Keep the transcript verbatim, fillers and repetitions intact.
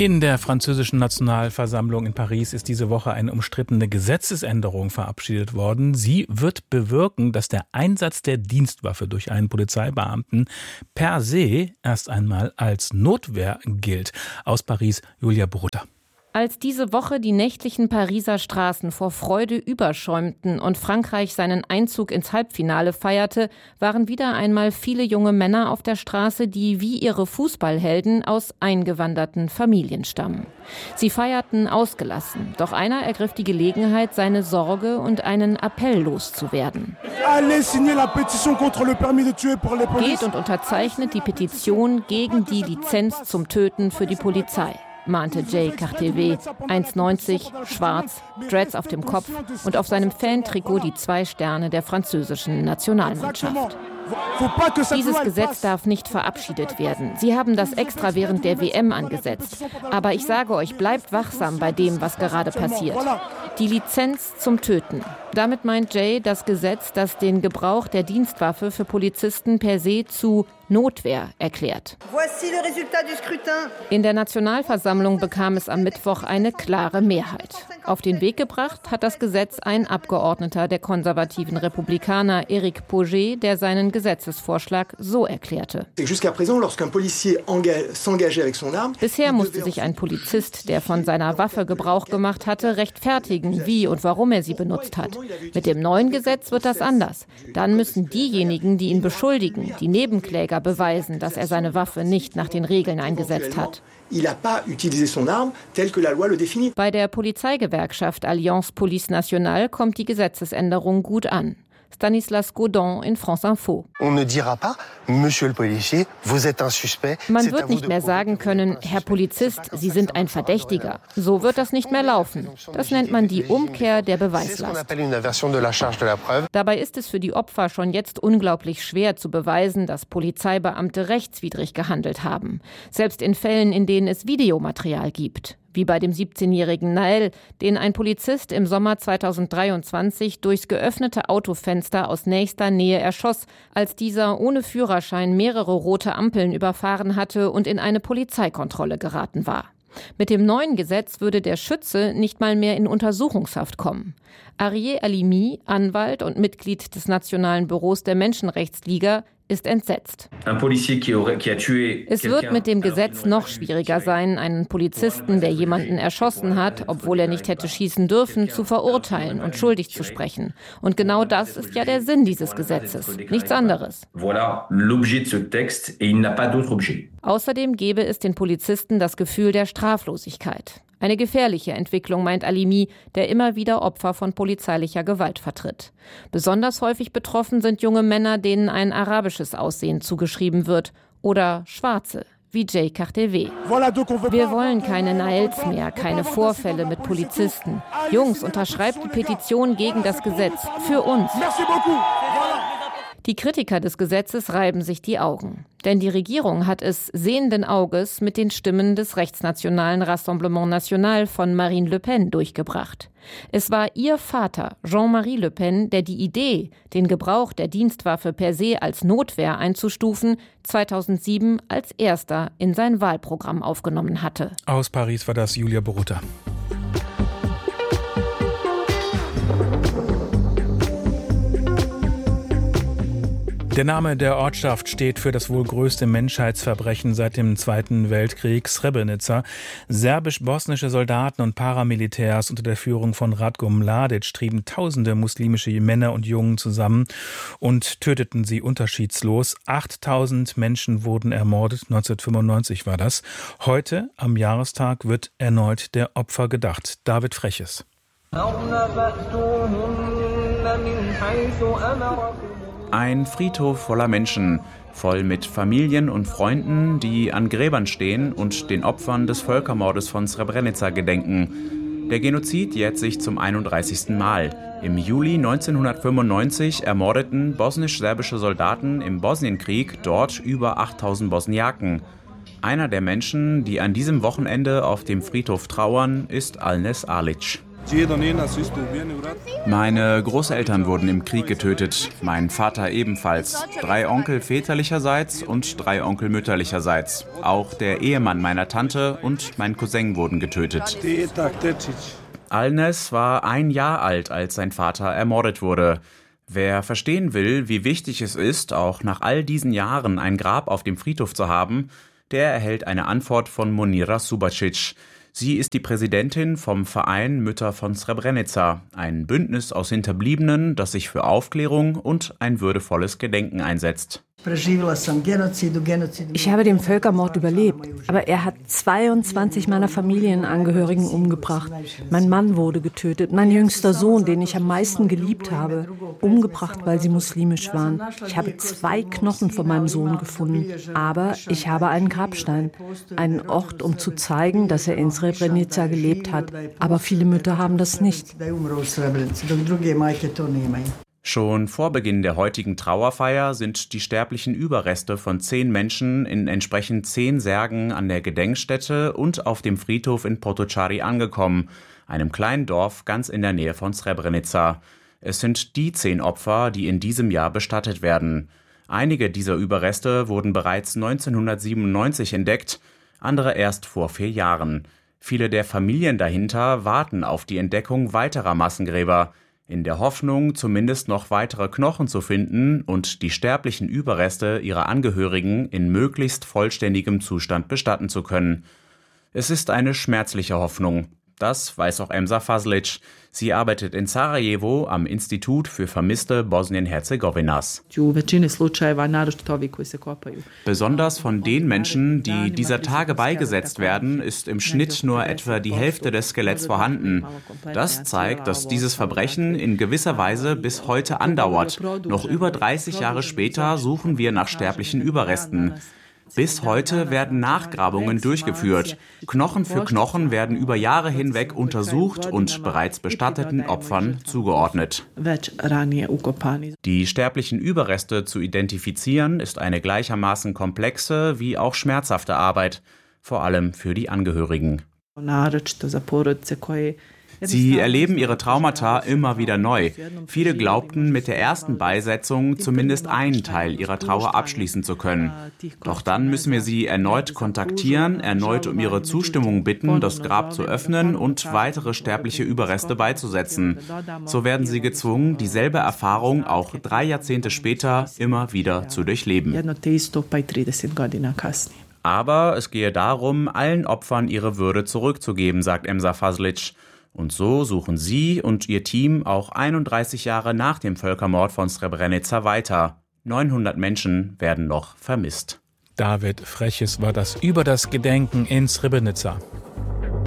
In der französischen Nationalversammlung in Paris ist diese Woche eine umstrittene Gesetzesänderung verabschiedet worden. Sie wird bewirken, dass der Einsatz der Dienstwaffe durch einen Polizeibeamten per se erst einmal als Notwehr gilt. Aus Paris, Julia Brutter. Als diese Woche die nächtlichen Pariser Straßen vor Freude überschäumten und Frankreich seinen Einzug ins Halbfinale feierte, waren wieder einmal viele junge Männer auf der Straße, die wie ihre Fußballhelden aus eingewanderten Familien stammen. Sie feierten ausgelassen, doch einer ergriff die Gelegenheit, seine Sorge und einen Appell loszuwerden. Geht und unterzeichnet die Petition gegen die Lizenz zum Töten für die Polizei, mahnte Jay Cartevet, eins neunzig, schwarz, Dreads auf dem Kopf und auf seinem Fantrikot die zwei Sterne der französischen Nationalmannschaft. Dieses Gesetz darf nicht verabschiedet werden. Sie haben das extra während der W M angesetzt. Aber ich sage euch, bleibt wachsam bei dem, was gerade passiert. Die Lizenz zum Töten. Damit meint Jay das Gesetz, das den Gebrauch der Dienstwaffe für Polizisten per se zu Notwehr erklärt. In der Nationalversammlung bekam es am Mittwoch eine klare Mehrheit. Auf den Weg gebracht hat das Gesetz ein Abgeordneter der konservativen Republikaner, Éric Pauget, der seinen Gesetzesvorschlag so erklärte. Bisher musste sich ein Polizist, der von seiner Waffe Gebrauch gemacht hatte, rechtfertigen, wie und warum er sie benutzt hat. Mit dem neuen Gesetz wird das anders. Dann müssen diejenigen, die ihn beschuldigen, die Nebenkläger beweisen, dass er seine Waffe nicht nach den Regeln eingesetzt hat. Bei der Polizeigewerkschaft Alliance Police Nationale kommt die Gesetzesänderung gut an. Stanislas Godon in France Info. Man wird nicht mehr sagen können, Herr Polizist, Sie sind ein Verdächtiger. So wird das nicht mehr laufen. Das nennt man die Umkehr der Beweislast. Dabei ist es für die Opfer schon jetzt unglaublich schwer zu beweisen, dass Polizeibeamte rechtswidrig gehandelt haben. Selbst in Fällen, in denen es Videomaterial gibt. Wie bei dem siebzehnjährigen Nael, den ein Polizist im Sommer zweitausenddreiundzwanzig durchs geöffnete Autofenster aus nächster Nähe erschoss, als dieser ohne Führerschein mehrere rote Ampeln überfahren hatte und in eine Polizeikontrolle geraten war. Mit dem neuen Gesetz würde der Schütze nicht mal mehr in Untersuchungshaft kommen. Arié Halimi, Anwalt und Mitglied des Nationalen Büros der Menschenrechtsliga, ist entsetzt. Es wird mit dem Gesetz noch schwieriger sein, einen Polizisten, der jemanden erschossen hat, obwohl er nicht hätte schießen dürfen, zu verurteilen und schuldig zu sprechen. Und genau das ist ja der Sinn dieses Gesetzes, nichts anderes. Außerdem gäbe es den Polizisten das Gefühl der Straflosigkeit. Eine gefährliche Entwicklung, meint Halimi, der immer wieder Opfer von polizeilicher Gewalt vertritt. Besonders häufig betroffen sind junge Männer, denen ein arabisches Aussehen zugeschrieben wird, oder Schwarze, wie Jay Cartevet. Wir wollen keine Naels mehr, keine Vorfälle mit Polizisten. Jungs, unterschreibt die Petition gegen das Gesetz. Für uns. Die Kritiker des Gesetzes reiben sich die Augen. Denn die Regierung hat es sehenden Auges mit den Stimmen des rechtsnationalen Rassemblement National von Marine Le Pen durchgebracht. Es war ihr Vater, Jean-Marie Le Pen, der die Idee, den Gebrauch der Dienstwaffe per se als Notwehr einzustufen, zweitausendsieben als erster in sein Wahlprogramm aufgenommen hatte. Aus Paris war das Julia Brutter. Der Name der Ortschaft steht für das wohl größte Menschheitsverbrechen seit dem Zweiten Weltkrieg, Srebrenica. Serbisch-bosnische Soldaten und Paramilitärs unter der Führung von Ratko Mladic trieben tausende muslimische Männer und Jungen zusammen und töteten sie unterschiedslos. achttausend Menschen wurden ermordet, neunzehnhundertfünfundneunzig war das. Heute, am Jahrestag, wird erneut der Opfer gedacht. David Freches. Ein Friedhof voller Menschen, voll mit Familien und Freunden, die an Gräbern stehen und den Opfern des Völkermordes von Srebrenica gedenken. Der Genozid jährt sich zum einunddreißigsten Mal. Im Juli neunzehnhundertfünfundneunzig ermordeten bosnisch-serbische Soldaten im Bosnienkrieg dort über achttausend Bosniaken. Einer der Menschen, die an diesem Wochenende auf dem Friedhof trauern, ist Alnes Alic. Meine Großeltern wurden im Krieg getötet, mein Vater ebenfalls, drei Onkel väterlicherseits und drei Onkel mütterlicherseits. Auch der Ehemann meiner Tante und mein Cousin wurden getötet. Alnes war ein Jahr alt, als sein Vater ermordet wurde. Wer verstehen will, wie wichtig es ist, auch nach all diesen Jahren ein Grab auf dem Friedhof zu haben, der erhält eine Antwort von Monira Subacic. Sie ist die Präsidentin vom Verein Mütter von Srebrenica, ein Bündnis aus Hinterbliebenen, das sich für Aufklärung und ein würdevolles Gedenken einsetzt. Ich habe den Völkermord überlebt, aber er hat zweiundzwanzig meiner Familienangehörigen umgebracht. Mein Mann wurde getötet, mein jüngster Sohn, den ich am meisten geliebt habe, umgebracht, weil sie muslimisch waren. Ich habe zwei Knochen von meinem Sohn gefunden, aber ich habe einen Grabstein, einen Ort, um zu zeigen, dass er in Srebrenica gelebt hat. Aber viele Mütter haben das nicht. Schon vor Beginn der heutigen Trauerfeier sind die sterblichen Überreste von zehn Menschen in entsprechend zehn Särgen an der Gedenkstätte und auf dem Friedhof in Potocari angekommen, einem kleinen Dorf ganz in der Nähe von Srebrenica. Es sind die zehn Opfer, die in diesem Jahr bestattet werden. Einige dieser Überreste wurden bereits neunzehnhundertsiebenundneunzig entdeckt, andere erst vor vier Jahren. Viele der Familien dahinter warten auf die Entdeckung weiterer Massengräber, in der Hoffnung, zumindest noch weitere Knochen zu finden und die sterblichen Überreste ihrer Angehörigen in möglichst vollständigem Zustand bestatten zu können. Es ist eine schmerzliche Hoffnung. Das weiß auch Emsa Faslic. Sie arbeitet in Sarajevo am Institut für Vermisste Bosnien-Herzegowinas. Besonders von den Menschen, die dieser Tage beigesetzt werden, ist im Schnitt nur etwa die Hälfte des Skeletts vorhanden. Das zeigt, dass dieses Verbrechen in gewisser Weise bis heute andauert. Noch über dreißig Jahre später suchen wir nach sterblichen Überresten. Bis heute werden Nachgrabungen durchgeführt. Knochen für Knochen werden über Jahre hinweg untersucht und bereits bestatteten Opfern zugeordnet. Die sterblichen Überreste zu identifizieren, ist eine gleichermaßen komplexe wie auch schmerzhafte Arbeit, vor allem für die Angehörigen. Sie erleben ihre Traumata immer wieder neu. Viele glaubten, mit der ersten Beisetzung zumindest einen Teil ihrer Trauer abschließen zu können. Doch dann müssen wir sie erneut kontaktieren, erneut um ihre Zustimmung bitten, das Grab zu öffnen und weitere sterbliche Überreste beizusetzen. So werden sie gezwungen, dieselbe Erfahrung auch drei Jahrzehnte später immer wieder zu durchleben. Aber es gehe darum, allen Opfern ihre Würde zurückzugeben, sagt Emsa Faslic. Und so suchen sie und ihr Team auch einunddreißig Jahre nach dem Völkermord von Srebrenica weiter. neunhundert Menschen werden noch vermisst. David Freches war das über das Gedenken in Srebrenica.